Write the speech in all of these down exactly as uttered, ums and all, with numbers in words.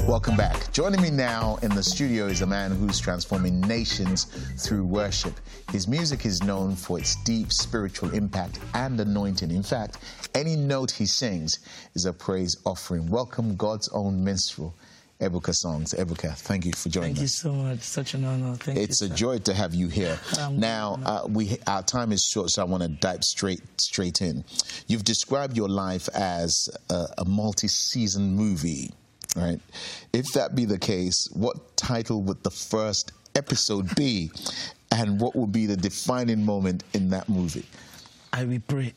Welcome back. Joining me now in the studio is a man who's transforming nations through worship. His music is known for its deep spiritual impact and anointing. In fact, any note he sings is a praise offering. Welcome, God's own minstrel, Ebuka Songs. Ebuka, thank you for joining thank us. Thank you so much. Such an honor. Thank it's you. It's a joy to have you here. Um, now, uh, we our time is short, so I want to dive straight straight in. You've described your life as a, a multi-season movie. Right. If that be the case, what title would the first episode be, and what would be the defining moment in that movie? I will pray.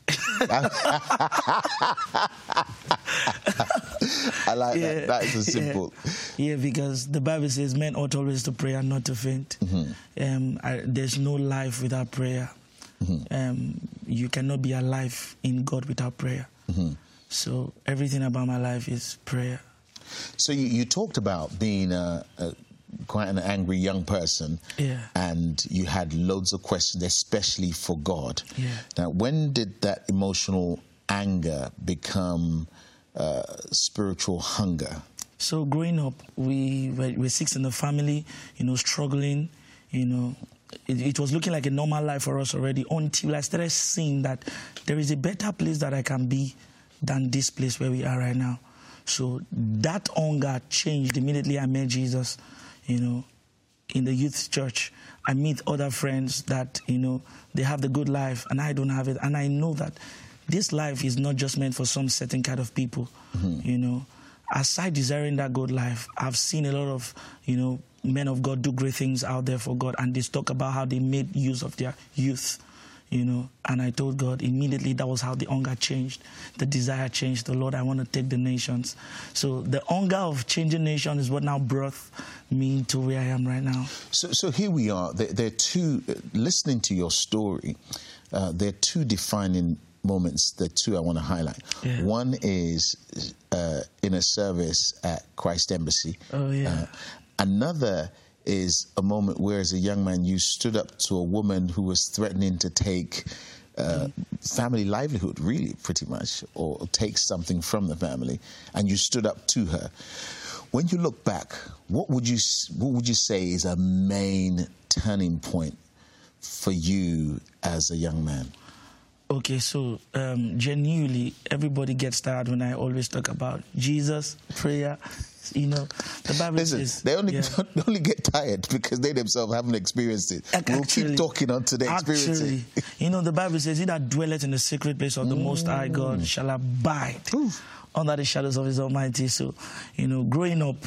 I like yeah, that. That is a simple. Yeah. yeah, because the Bible says men ought always to pray and not to faint. Mm-hmm. um, I, there's no life without prayer. Mm-hmm. um, you cannot be alive in God without prayer. Mm-hmm. So everything about my life is prayer. So you, you talked about being a, a, quite an angry young person, yeah. and you had loads of questions, especially for God. Yeah. Now, when did that emotional anger become uh, spiritual hunger? So growing up, we were, we were six in the family, you know, struggling, you know. It, it was looking like a normal life for us already until I started seeing that there is a better place that I can be than this place where we are right now. So that hunger changed immediately I met Jesus, you know, in the youth church. I meet other friends that, you know, they have the good life and I don't have it. And I know that this life is not just meant for some certain kind of people, mm-hmm. you know. Aside desiring that good life, I've seen a lot of, you know, men of God do great things out there for God. And they talk about how they made use of their youth. You know, and I told God immediately that was how the hunger changed. The desire changed. The Lord, I want to take the nations. So the hunger of changing nations is what now brought me to where I am right now. So, so here we are. There, there are two, uh, listening to your story, uh, there are two defining moments, the two I want to highlight. Yeah. One is uh, in a service at Christ Embassy. Oh, yeah. Uh, another is a moment where, as a young man, you stood up to a woman who was threatening to take uh, family livelihood, really, pretty much, or take something from the family, and you stood up to her. When you look back, what would you what would you say is a main turning point for you as a young man? Okay, so um, genuinely, everybody gets tired when I always talk about Jesus, prayer. You know, the Bible Listen, says... They only, yeah. they only get tired because they themselves haven't experienced it. Actually, we'll keep talking until they experience actually, it. You know, the Bible says, he that dwelleth in the secret place of the mm. Most High God shall abide Oof. under the shadows of his Almighty. So, you know, growing up,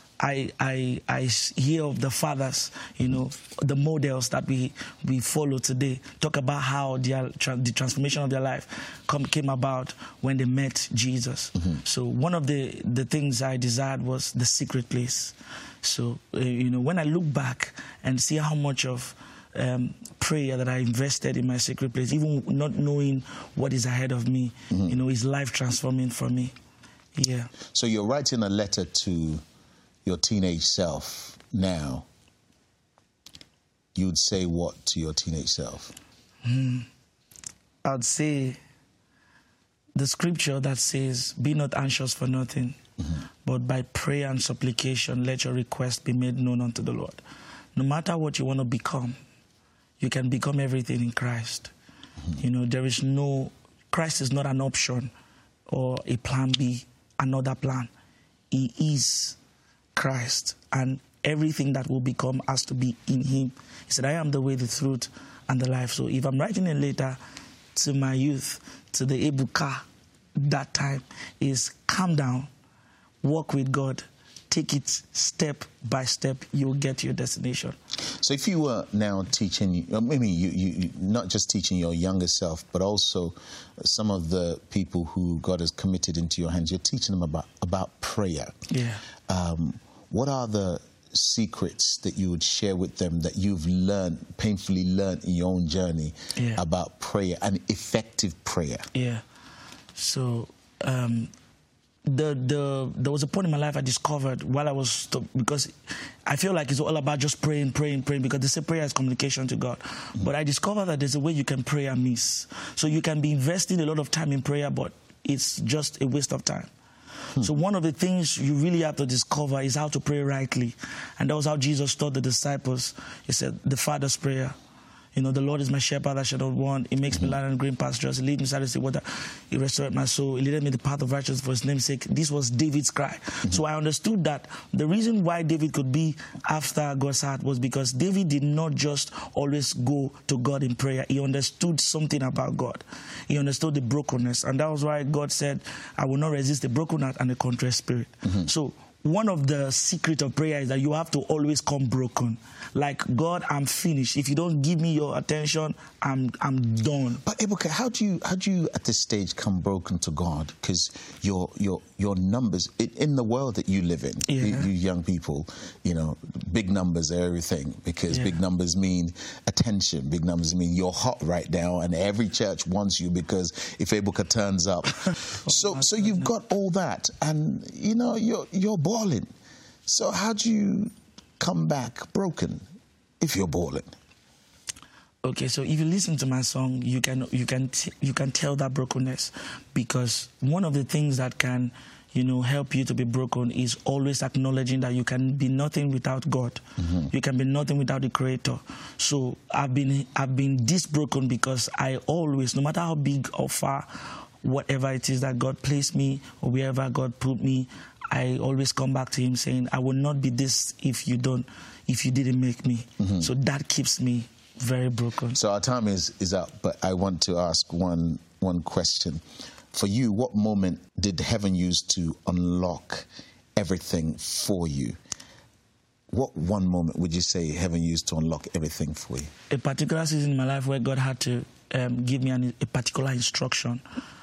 I, I, I hear of the fathers, you know, the models that we, we follow today, talk about how their, tra the transformation of their life come, came about when they met Jesus. Mm-hmm. So one of the, the things I desired was the secret place. So, uh, you know, when I look back and see how much of um, prayer that I invested in my secret place, even not knowing what is ahead of me, mm-hmm. you know, is life transforming for me. Yeah. So you're writing a letter to your teenage self now. You'd say what to your teenage self? Hmm. I'd say the scripture that says, be not anxious for nothing, mm-hmm. but by prayer and supplication, let your request be made known unto the Lord. No matter what you want to become, you can become everything in Christ. Mm-hmm. You know, there is no, Christ is not an option or a plan B, another plan. He is Christ, and everything that will become has to be in him. He said, I am the way, the truth, and the life. So if I'm writing a letter to my youth, to the Ebuka, that time is calm down, walk with God, take it step by step, you'll get to your destination. So if you were now teaching, I mean, you, you, not just teaching your younger self, but also some of the people who God has committed into your hands, you're teaching them about, about prayer. Yeah. Um, what are the secrets that you would share with them that you've learned, painfully learned in your own journey yeah. about prayer and effective prayer? Yeah. So, um, The, the, there was a point in my life I discovered while I was, because I feel like it's all about just praying, praying, praying, because they say prayer is communication to God. Mm-hmm. But I discovered that there's a way you can pray and miss. So you can be investing a lot of time in prayer, but it's just a waste of time. Hmm. So one of the things you really have to discover is how to pray rightly. And that was how Jesus taught the disciples. He said, the Father's Prayer. You know, the Lord is my shepherd, I shall not want. He makes mm-hmm. me lie on green pastures. He leads me beside the still water. He restored my soul. He led me the path of righteousness for his name's sake. This was David's cry. Mm-hmm. So I understood that the reason why David could be after God's heart was because David did not just always go to God in prayer. He understood something about God. He understood the brokenness. And that was why God said, I will not resist the broken heart and the contrite spirit. Mm-hmm. So one of the secrets of prayer is that you have to always come broken. Like, God, I'm finished. If you don't give me your attention, I'm I'm done. But Ebuka, how do you how do you at this stage come broken to God? Because your your your numbers in the world that you live in, yeah. you, you young people, you know, big numbers are everything. Because yeah. big numbers mean attention. Big numbers mean you're hot right now, and every church wants you because if Ebuka turns up, oh, so so you've got all that, and you know you're you're balling. So how do you come back broken if you're balling? Okay, so if you listen to my song, you can you can t you can tell that brokenness, because one of the things that can, you know, help you to be broken is always acknowledging that you can be nothing without God. Mm-hmm. You can be nothing without the Creator. So I've been I've been this broken because I always, no matter how big or far, whatever it is that God placed me or wherever God put me, I always come back to him saying, I will not be this if you don't, if you didn't make me. Mm-hmm. So that keeps me very broken. So our time is, is up, but I want to ask one, one question. For you, what moment did heaven use to unlock everything for you? What one moment would you say heaven used to unlock everything for you? A particular season in my life where God had to um, give me an, a particular instruction.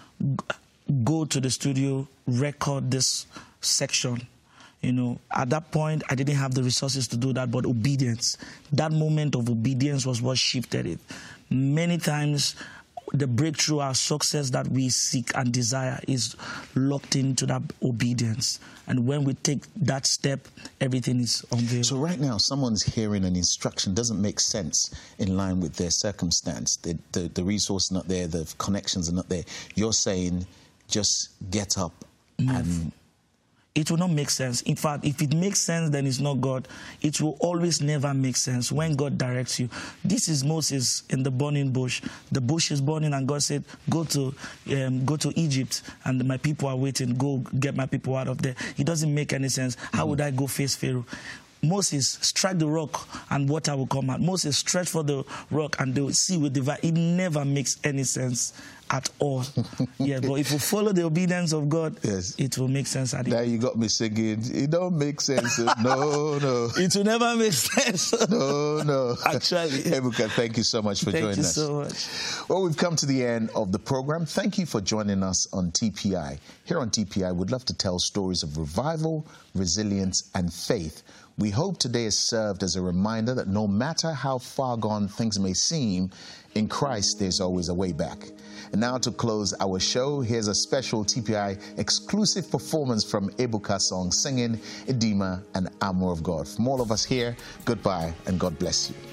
Go to the studio, record this section. You know, at that point, I didn't have the resources to do that, but obedience. That moment of obedience was what shifted it. Many times, the breakthrough, our success that we seek and desire is locked into that obedience. And when we take that step, everything is unveiled. So right now, someone's hearing an instruction doesn't make sense in line with their circumstance. The, the, the resource not there, the connections are not there. You're saying, just get up Move. and... It will not make sense. In fact, if it makes sense, then it's not God. It will always never make sense when God directs you. This is Moses in the burning bush. The bush is burning, and God said, go to um, go to Egypt, and my people are waiting. Go get my people out of there. It doesn't make any sense. How mm. would I go face Pharaoh? Moses, strike the rock and water will come out. Moses, stretch for the rock and the sea will divide. It never makes any sense at all. Yeah, but if you follow the obedience of God, yes, it will make sense at the end. Now you got me singing, it don't make sense. No, no. It will never make sense. No, no. Actually. Ebuka, thank you so much for thank joining you us. so much. Well, we've come to the end of the program. Thank you for joining us on T P I. Here on T P I, we'd love to tell stories of revival, resilience, and faith. We hope today has served as a reminder that no matter how far gone things may seem, in Christ there's always a way back. And now to close our show, here's a special T P I exclusive performance from Ebuka song singing Edema and Armor of God. From all of us here, goodbye and God bless you.